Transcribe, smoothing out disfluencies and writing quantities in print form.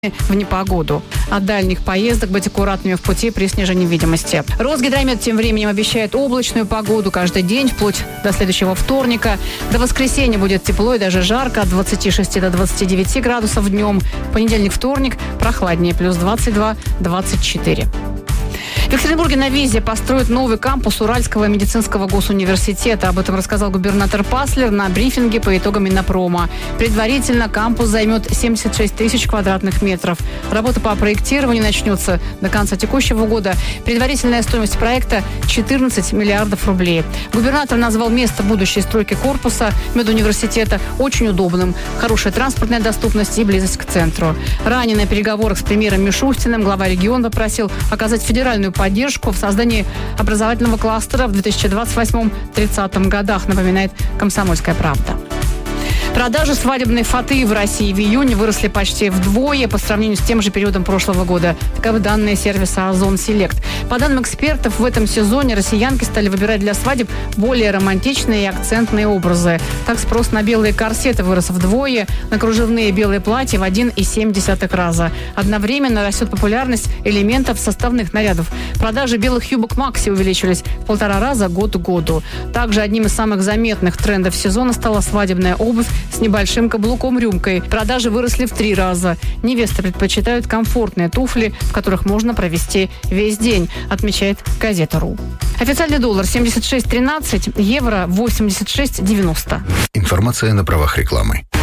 в непогоду. От дальних поездок быть аккуратными в пути при снижении видимости. Росгидромет тем временем обещает облачную погоду каждый день, вплоть до следующего вторника. До воскресенья будет тепло и даже жарко, от 26 до 29 градусов днем. Понедельник, вторник прохладнее, плюс 22-24. В Екатеринбурге на Визе построят новый кампус Уральского медицинского госуниверситета. Об этом рассказал губернатор Паслер на брифинге по итогам Минпрома. Предварительно кампус займет 76 тысяч квадратных метров. Работа по проектированию начнется до конца текущего года. Предварительная стоимость проекта – 14 миллиардов рублей. Губернатор назвал место будущей стройки корпуса медуниверситета очень удобным. Хорошая транспортная доступность и близость к центру. Ранее на переговорах с премьером Мишустиным глава региона попросил оказать федеральную поддержку в создании образовательного кластера в 2028-30 годах, напоминает «Комсомольская правда». Продажи свадебной фаты в России в июне выросли почти вдвое по сравнению с тем же периодом прошлого года. Таковы данные сервиса Озон Селект. По данным экспертов, в этом сезоне россиянки стали выбирать для свадеб более романтичные и акцентные образы. Так спрос на белые корсеты вырос вдвое, на кружевные белые платья в 1,7 раза. Одновременно растет популярность элементов составных нарядов. Продажи белых юбок Макси увеличились в 1,5 раза год к году. Также одним из самых заметных трендов сезона стала свадебная обувь с небольшим каблуком-рюмкой. Продажи выросли в 3 раза. Невесты предпочитают комфортные туфли, в которых можно провести весь день, отмечает газета.ру. Официальный доллар 76.13, евро 86.90. Информация на правах рекламы.